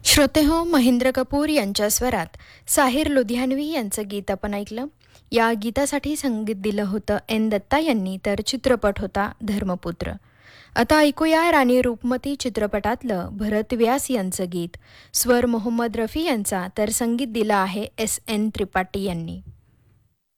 श्रोते हो, महेंद्र कपूर यांच्या स्वरात साहिर लुधियानवी यांचं गीत आपण ऐकलं. या गीतासाठी संगीत दिलं होतं एन दत्ता यांनी, तर चित्रपट होता धर्मपुत्र. आता ऐकूया राणी रूपमती चित्रपटातलं भरत व्यास यांचं गीत. स्वर मोहम्मद रफी यांचा, तर संगीत दिलं आहे एस एन त्रिपाठी यांनी.